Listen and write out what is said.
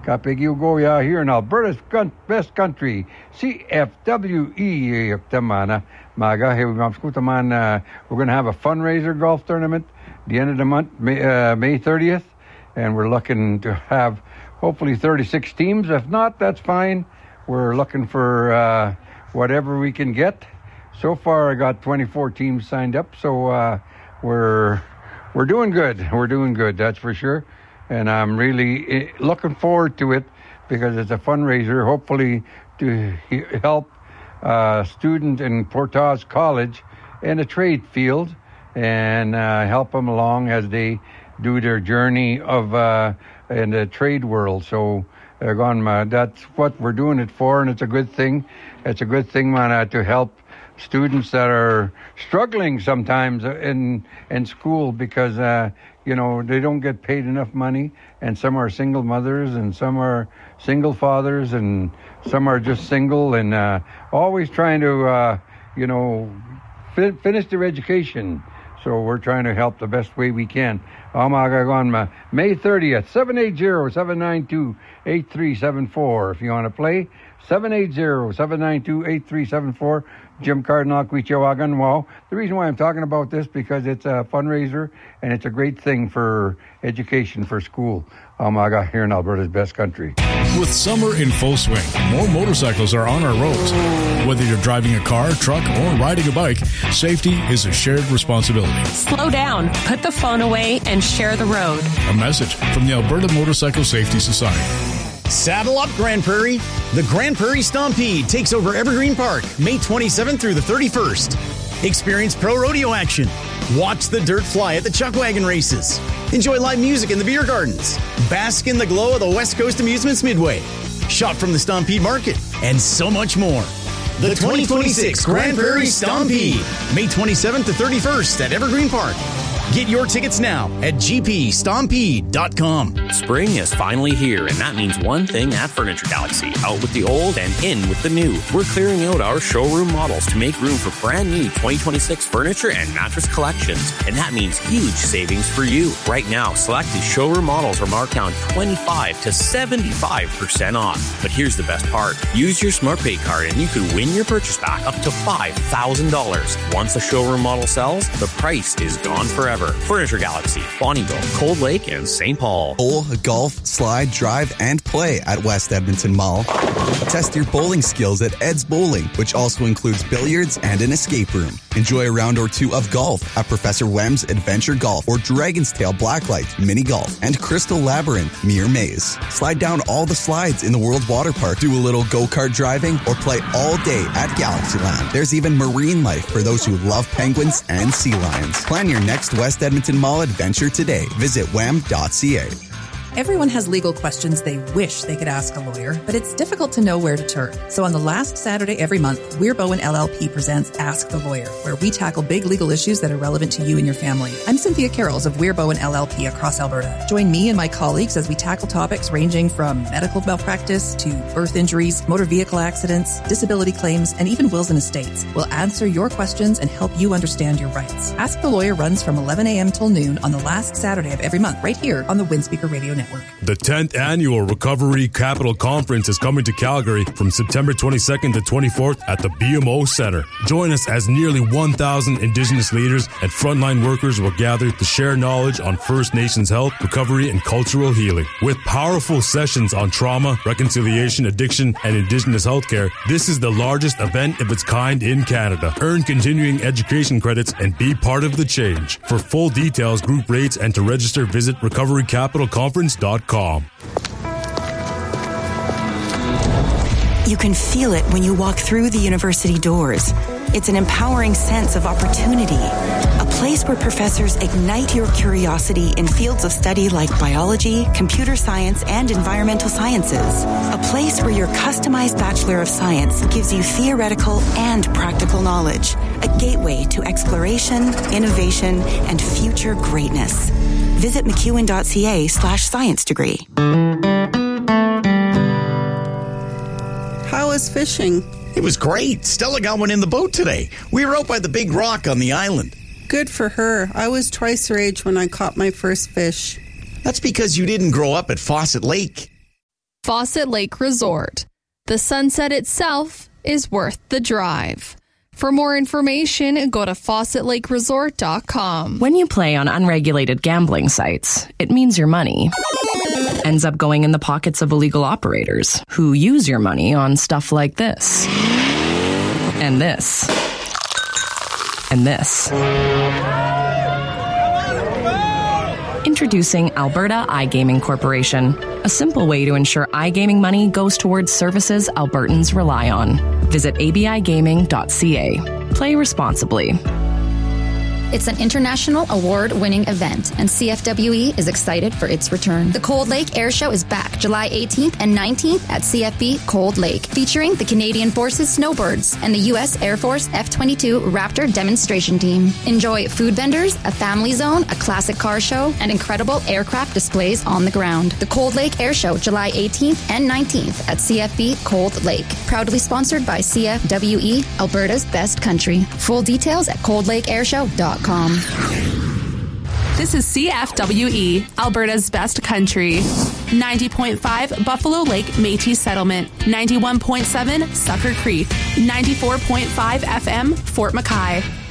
Kapig Goya here in Alberta's best country, CFWE. Tamana Maga. Hey, we're going to have a fundraiser golf tournament the end of the month, May 30th, and we're looking to have hopefully 36 teams. If not, that's fine. We're looking for whatever we can get. So far, I got 24 teams signed up, so we're doing good. We're doing good, that's for sure. And I'm really looking forward to it because it's a fundraiser, hopefully to help student in Portage College in the trade field and help them along as they do their journey of in the trade world. So that's what we're doing it for, and it's a good thing. It's a good thing, man, to help students that are struggling sometimes in school because they don't get paid enough money, and some are single mothers and some are single fathers and some are just single and always trying to finish their education. So we're trying to help the best way we can. On May 30th, 780-792-8374. If you want to play, 780-792-8374. Jim Cardinal, Quichewagan. Wow. The reason why I'm talking about this because it's a fundraiser and it's a great thing for education for school. Amaga here in Alberta's best country. With summer in full swing, more motorcycles are on our roads. Whether you're driving a car, truck, or riding a bike, safety is a shared responsibility. Slow down, put the phone away, and share the road. A message from the Alberta Motorcycle Safety Society. Saddle up, Grand Prairie. The Grand Prairie Stompede takes over Evergreen Park May 27th through the 31st. Experience pro rodeo action. Watch the dirt fly at the Chuck Wagon races. Enjoy live music in the beer gardens. Bask in the glow of the West Coast Amusements Midway. Shop from the Stompede Market. And so much more. The 2026 Grand Prairie Stompede. May 27th to 31st at Evergreen Park. Get your tickets now at gpstompede.com. Spring is finally here, and that means one thing at Furniture Galaxy. Out with the old and in with the new. We're clearing out our showroom models to make room for brand new 2026 furniture and mattress collections. And that means huge savings for you. Right now, selected showroom models are marked down 25 to 75% off. But here's the best part. Use your SmartPay card and you could win your purchase back up to $5,000. Once a showroom model sells, the price is gone forever. Furniture Galaxy, Bonnyville, Cold Lake, and St. Paul. Bowl, golf, slide, drive, and play at West Edmonton Mall. Test your bowling skills at Ed's Bowling, which also includes billiards and an escape room. Enjoy a round or two of golf at Professor Wem's Adventure Golf or Dragon's Tail Blacklight Mini Golf and Crystal Labyrinth Mere Maze. Slide down all the slides in the World Water Park, do a little go-kart driving, or play all day at Galaxyland. There's even marine life for those who love penguins and sea lions. Plan your next West Edmonton Mall adventure today. Visit wem.ca. Everyone has legal questions they wish they could ask a lawyer, but it's difficult to know where to turn. So on the last Saturday every month, Weir Bowen LLP presents Ask the Lawyer, where we tackle big legal issues that are relevant to you and your family. I'm Cynthia Carrolls of Weir Bowen LLP across Alberta. Join me and my colleagues as we tackle topics ranging from medical malpractice to birth injuries, motor vehicle accidents, disability claims, and even wills and estates. We'll answer your questions and help you understand your rights. Ask the Lawyer runs from 11 a.m. till noon on the last Saturday of every month, right here on the Windspeaker Radio Network. The 10th Annual Recovery Capital Conference is coming to Calgary from September 22nd to 24th at the BMO Center. Join us as nearly 1,000 Indigenous leaders and frontline workers will gather to share knowledge on First Nations health, recovery, and cultural healing. With powerful sessions on trauma, reconciliation, addiction, and Indigenous healthcare, this is the largest event of its kind in Canada. Earn continuing education credits and be part of the change. For full details, group rates, and to register, visit recoverycapitalconference.com. You can feel it when you walk through the university doors. It's an empowering sense of opportunity, a place where professors ignite your curiosity in fields of study like biology, computer science, and environmental sciences. A place where your customized Bachelor of Science gives you theoretical and practical knowledge, a gateway to exploration, innovation, and future greatness. Visit mcewen.ca/science degree. How was fishing? It was great. Stella got one in the boat today. We were out by the big rock on the island. Good for her. I was twice her age when I caught my first fish. That's because you didn't grow up at Fawcett Lake. Fawcett Lake Resort. The sunset itself is worth the drive. For more information, go to FawcettLakeResort.com. When you play on unregulated gambling sites, it means your money ends up going in the pockets of illegal operators who use your money on stuff like this. And this. And this. Introducing Alberta iGaming Corporation, a simple way to ensure iGaming money goes towards services Albertans rely on. Visit abigaming.ca. Play responsibly. It's an international award-winning event, and CFWE is excited for its return. The Cold Lake Air Show is back July 18th and 19th at CFB Cold Lake, featuring the Canadian Forces Snowbirds and the U.S. Air Force F-22 Raptor demonstration team. Enjoy food vendors, a family zone, a classic car show, and incredible aircraft displays on the ground. The Cold Lake Air Show, July 18th and 19th at CFB Cold Lake. Proudly sponsored by CFWE, Alberta's best country. Full details at coldlakeairshow.com. This is CFWE, Alberta's best country. 90.5 Buffalo Lake Métis Settlement, 91.7 Sucker Creek, 94.5 FM Fort McKay.